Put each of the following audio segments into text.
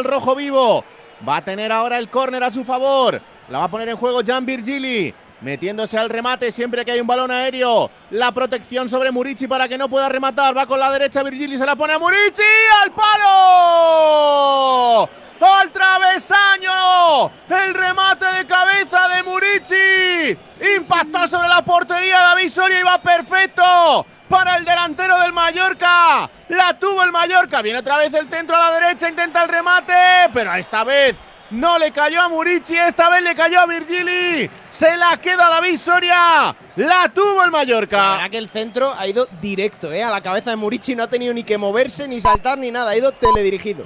al rojo vivo. Va a tener ahora el córner a su favor. La va a poner en juego Jan Virgili, metiéndose al remate siempre que hay un balón aéreo. La protección sobre Murici para que no pueda rematar. Va con la derecha Virgili, se la pone a Murici. ¡Al palo! ¡Al travesaño! El remate de cabeza de Murici. Impactó sobre la portería David Soria y va perfecto para el delantero del Mallorca. La tuvo el Mallorca. Viene otra vez el centro a la derecha, intenta el remate, pero esta vez no le cayó a Murici, esta vez le cayó a Virgili. Se la queda David Soria. La tuvo el Mallorca. La verdad que el centro ha ido directo, a la cabeza de Murici. No ha tenido ni que moverse, ni saltar, ni nada. Ha ido teledirigido.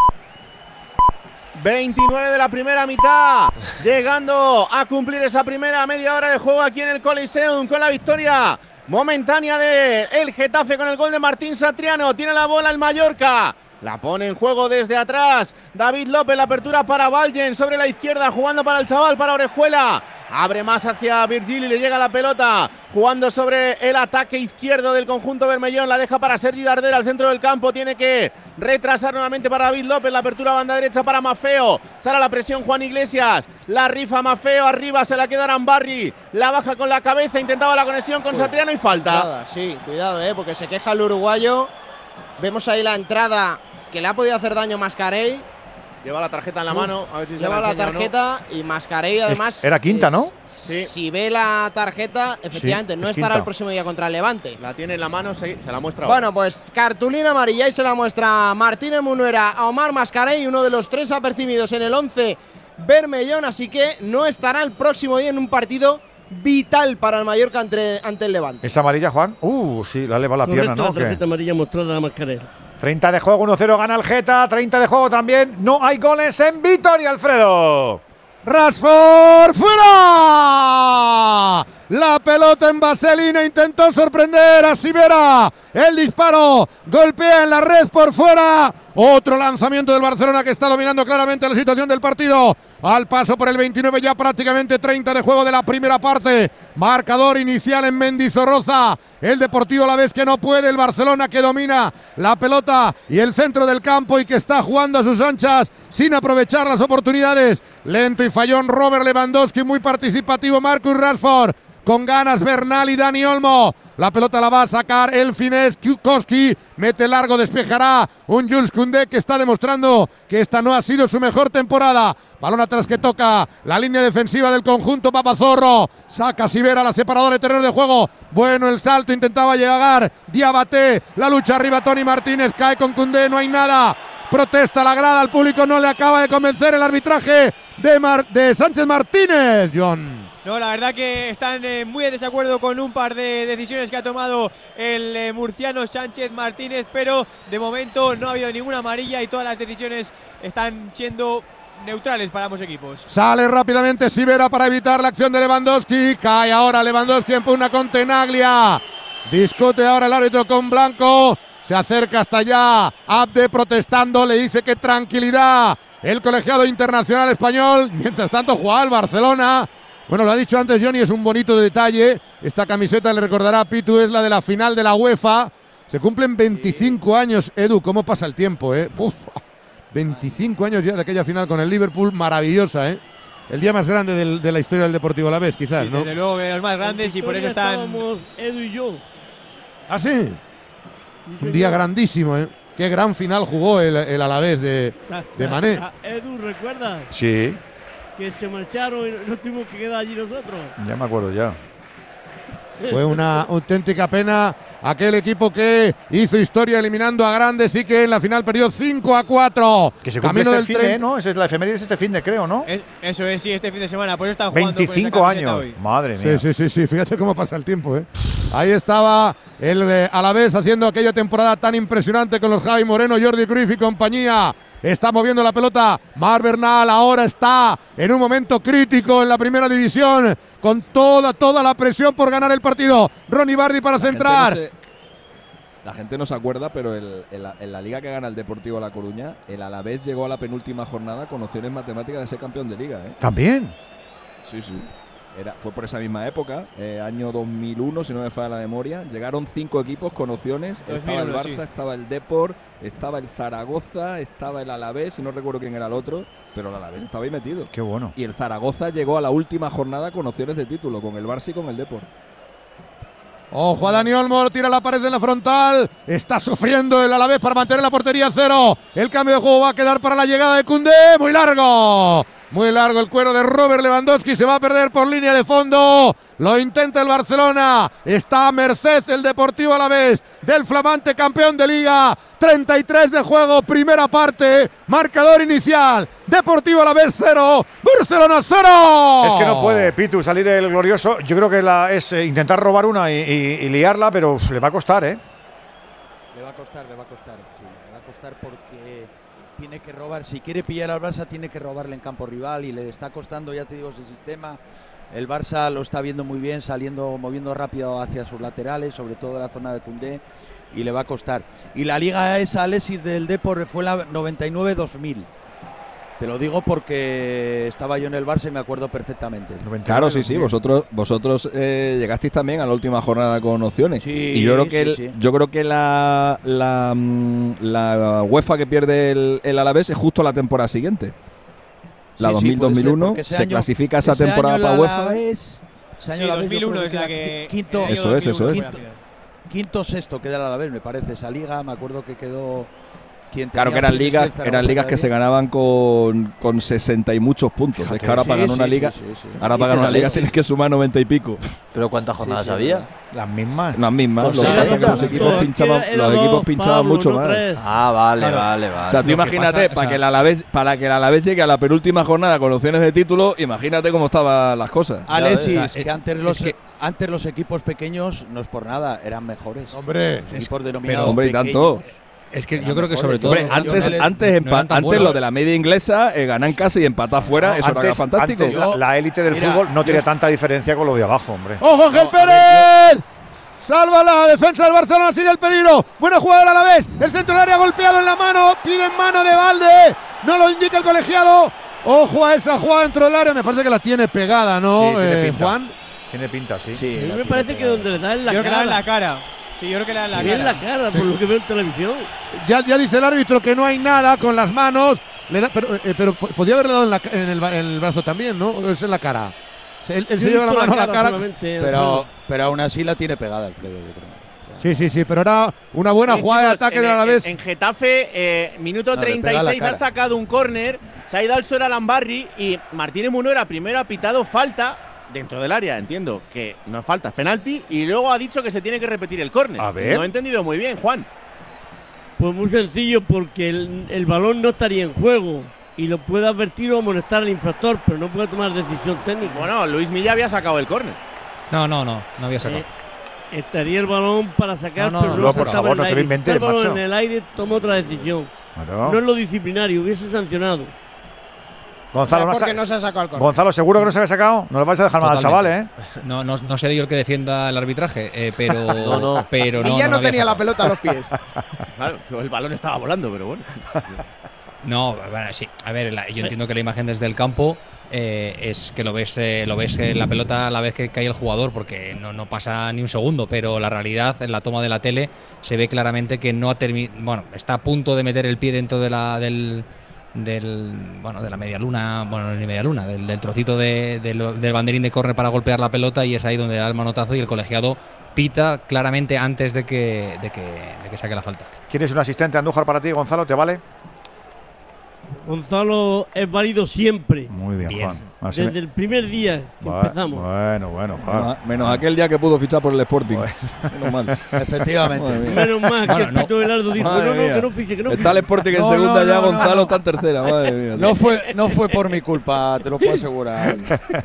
29 de la primera mitad, llegando a cumplir esa primera media hora de juego aquí en el Coliseum con la victoria momentánea de el Getafe con el gol de Martín Satriano. Tiene la bola el Mallorca. La pone en juego desde atrás David López, la apertura para Valgen sobre la izquierda, jugando para el chaval, para Orejuela. Abre más hacia Virgili, le llega la pelota, jugando sobre el ataque izquierdo del conjunto bermellón. La deja para Sergi Darder al centro del campo. Tiene que retrasar nuevamente para David López. La apertura banda derecha para Maffeo. Sale a la presión Juan Iglesias. La rifa Maffeo, arriba se la queda Arambarri. La baja con la cabeza, intentaba la conexión con Satriano y falta. Nada, sí, cuidado, porque se queja el uruguayo. Vemos ahí la entrada que le ha podido hacer daño Mascarell. Lleva la tarjeta en la mano, a ver si lleva se la tarjeta y Mascarell además. Era quinta, ¿no? Sí. Si ve la tarjeta, efectivamente, sí, no estará quinta. el próximo día contra el Levante. La tiene en la mano, se la muestra. Bueno, pues cartulina amarilla y se la muestra Martínez Munuera a Omar Mascarell, uno de los 3 apercibidos en el 11 bermellón, así que no estará el próximo día en un partido vital para el Mallorca ante el Levante. ¿Es amarilla, Juan? Sí, la eleva la pierna, ¿no? La tarjeta amarilla mostrada a Mascarell. 30 de juego, 1-0 gana el Geta, 30 de juego también, no hay goles en Vitoria, Alfredo. Rashford fuera. La pelota en vaselina, intentó sorprender a Sivera. El disparo golpea en la red por fuera. Otro lanzamiento del Barcelona que está dominando claramente la situación del partido. Al paso por el 29, ya prácticamente 30 de juego de la primera parte. Marcador inicial en Mendizorroza. El Deportivo Alavés que no puede, el Barcelona que domina la pelota y el centro del campo y que está jugando a sus anchas sin aprovechar las oportunidades. Lento y fallón Robert Lewandowski, muy participativo Marcus Rashford. Con ganas Bernal y Dani Olmo. La pelota la va a sacar el finés Kwiatkowski. Mete largo, despejará un Jules Koundé que está demostrando que esta no ha sido su mejor temporada. Balón atrás que toca la línea defensiva del conjunto Papazorro. Saca Sivera la separadora de terreno de juego. Bueno el salto, intentaba llegar Diabaté. La lucha arriba Tony Martínez. Cae con Koundé, no hay nada. Protesta la grada, al público no le acaba de convencer el arbitraje de Sánchez Martínez, John. No, la verdad que están muy en desacuerdo con un par de decisiones que ha tomado el murciano Sánchez Martínez, pero de momento no ha habido ninguna amarilla y todas las decisiones están siendo neutrales para ambos equipos. Sale rápidamente Sivera para evitar la acción de Lewandowski. Cae ahora Lewandowski en pugna con Tenaglia. Discute ahora el árbitro con Blanco. Se acerca hasta allá. Abde protestando, le dice que tranquilidad. El colegiado internacional español. Mientras tanto juega el Barcelona. Bueno, lo ha dicho antes Johnny, es un bonito detalle. Esta camiseta, le recordará a Pitu, es la de la final de la UEFA. Se cumplen 25 años, Edu, cómo pasa el tiempo, Uf, 25 años ya de aquella final con el Liverpool, maravillosa, El día más grande de la historia del Deportivo Alavés, quizás, sí, ¿no? Desde luego de los más grandes y por eso están… Estábamos Edu y yo. ¿Ah, sí? Un día grandísimo, Qué gran final jugó el Alavés de Mané. Edu, ¿recuerdas? Sí, Que se marcharon y nos tuvimos que quedar allí nosotros. ya me acuerdo ya. Fue una auténtica pena aquel equipo que hizo historia eliminando a Grandes y que en la final perdió 5-4. Que se cumple este fin de, ¿no? Esa es la efeméride, este fin de, creo, ¿no? Eso es, sí, este fin de semana. Por eso están jugando 25 con esa camiseta años, hoy. madre mía. Sí, fíjate cómo pasa el tiempo, Ahí estaba el Alavés haciendo aquella temporada tan impresionante con los Javi Moreno, Jordi Cruyff y compañía. Está moviendo la pelota Marc Bernal, ahora está en un momento crítico en la primera división, con toda la presión por ganar el partido. Ronny Bardi para centrar. La gente no se acuerda, pero en la liga que gana el Deportivo La Coruña, el Alavés llegó a la penúltima jornada con opciones matemáticas de ser campeón de liga, ¿También? Sí, sí. fue por esa misma época, año 2001, si no me falla la memoria. Llegaron 5 equipos con opciones. 2001, estaba el Barça, sí. estaba el Depor, estaba el Zaragoza, estaba el Alavés, y no recuerdo quién era el otro, pero el Alavés estaba ahí metido. Qué bueno. Y el Zaragoza llegó a la última jornada con opciones de título, con el Barça y con el Depor. Ojo a Dani Olmo, tira la pared en la frontal. Está sufriendo el Alavés para mantener la portería a 0. El cambio de juego va a quedar para la llegada de Koundé. Muy largo. Muy largo el cuero de Robert Lewandowski. Se va a perder por línea de fondo. Lo intenta el Barcelona. Está a merced el Deportivo Alavés del flamante campeón de Liga. 33 de juego, primera parte. Marcador inicial. Deportivo Alavés 0. Barcelona 0. Es que no puede Pitu salir el glorioso. Yo creo que es intentar robar una y liarla, pero le va a costar, ¿eh? Le va a costar, sí. Le va a costar porque tiene que robar. Si quiere pillar al Barça, tiene que robarle en campo rival y le está costando, ya te digo, ese sistema. El Barça lo está viendo muy bien, moviendo rápido hacia sus laterales, sobre todo la zona de Koundé, y le va a costar. Y la liga esa, Alexis, del Depor fue la 99-2000. Te lo digo porque estaba yo en el Barça y me acuerdo perfectamente. Claro, sí, vosotros llegasteis también a la última jornada con opciones. Sí, y yo creo que yo creo que la UEFA que pierde el Alavés es justo la temporada siguiente. La 2000-2001 se clasifica esa temporada para UEFA. Sí, 2001 es la que… Quinto, eso es. Quinto sexto queda el Alavés, me parece, esa liga. Me acuerdo que quedó… Claro que eran ligas que se ganaban con 60 y muchos puntos. Fíjate. Es que ahora para ganar una liga, ahora para ganar una liga tienes que sumar 90 y pico. ¿Pero cuántas jornadas había? Las mismas. Las mismas. Lo que pasa es que los equipos pinchaban mucho más. Ah, vale. O sea, tú imagínate, para que el Alavés llegue a la penúltima jornada con opciones de título, imagínate cómo estaban las cosas. Alexis, que antes los equipos pequeños, no es por nada, eran mejores. Hombre, equipos denominados hombre, y tanto. Es que yo creo que sobre todo… Hombre, antes lo de la media inglesa, ganar en casa y empatar fuera, eso era fantástico. Antes la élite del fútbol no tiene tanta diferencia con lo de abajo, hombre. ¡Ojo, Ángel Pérez! Salva la defensa del Barcelona, sigue el peligro. Buena jugada a la vez. El centro del área golpeado en la mano. Pide en mano de Valde. No lo indica el colegiado. Ojo a esa jugada dentro del área. Me parece que la tiene pegada, ¿no, sí, tiene pinta. Juan? Tiene pinta, sí. A mí me parece que donde le da en la cara. Yo creo que le da en la cara. Sí, yo creo que le da en la cara. En la cara, por lo que veo en televisión. Ya dice el árbitro que no hay nada con las manos. Le da, pero podía haberle dado en el brazo también, ¿no? O es en la cara. Él se lleva la mano a la cara. Pero aún así la tiene pegada, Alfredo, yo creo. Sí, pero era una buena jugada de ataque de Alavés. En Getafe, minuto 36, ha sacado un córner, se ha ido al Sora Lambarri y Martínez Munuera primero ha pitado falta dentro del área, entiendo que no es falta, es penalti, y luego ha dicho que se tiene que repetir el córner. A ver. No he entendido muy bien, Juan. Pues muy sencillo, porque el balón no estaría en juego y lo puede advertir o amonestar al infractor, pero no puede tomar decisión técnica. Bueno, Luis Milla había sacado el córner. No había sacado. Estaría el balón para sacar, pero no, por favor, no te lo inventes, el balón macho. en el aire, toma otra decisión. Claro. No es lo disciplinario, hubiese sancionado. Gonzalo, no se ha sacado el córner. Gonzalo, ¿seguro que no se había sacado? No lo vais a dejar mal al chaval, ¿eh? No seré yo el que defienda el arbitraje, pero pero Villa no tenía sacado. la pelota a los pies. Claro, el balón estaba volando, pero bueno. No, bueno, sí. A ver, yo entiendo que la imagen desde el campo es que lo ves la pelota a la vez que cae el jugador, porque no pasa ni un segundo, pero la realidad en la toma de la tele se ve claramente que no ha terminado. Bueno, está a punto de meter el pie dentro de de la media luna, bueno, no es ni media luna, del trocito del banderín de córner para golpear la pelota, y es ahí donde da el manotazo y el colegiado pita claramente antes de que saque la falta. ¿Quieres un asistente Andújar para ti, Gonzalo? ¿Te vale? Gonzalo es válido siempre. Muy bien, Juan. Desde el primer día que empezamos. Bueno, Juan. Menos aquel día que pudo fichar por el Sporting. Menos mal. Efectivamente. Menos mal que el Pito Velardo dijo que no fiche. Está el Sporting en segunda ya, Gonzalo está en tercera. Madre mía. No fue por mi culpa, te lo puedo asegurar.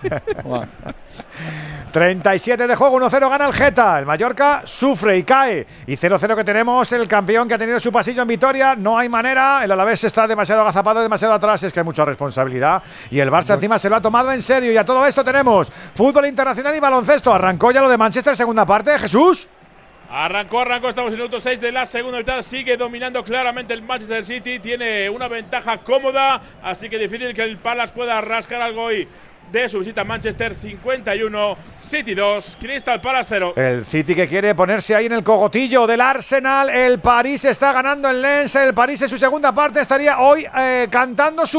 37 de juego, 1-0 gana el Geta. El Mallorca sufre y cae. Y 0-0 que tenemos el campeón que ha tenido su pasillo en Vitoria. No hay manera. El Alavés está demasiado agazapado, demasiado atrás. Es que hay mucha responsabilidad. Y el Barça encima se lo ha tomado en serio. Y a todo esto tenemos fútbol internacional y baloncesto. Arrancó ya lo de Manchester, segunda parte. Jesús. Arrancó, estamos en el minuto 6 de la segunda mitad, sigue dominando claramente el Manchester City, tiene una ventaja cómoda, así que difícil que el Palace pueda rascar algo hoy. de su visita a Manchester. 51, City 2, Crystal Palace 0. El City que quiere ponerse ahí en el cogotillo del Arsenal. El París está ganando en Lens. El París en su segunda parte estaría hoy cantando su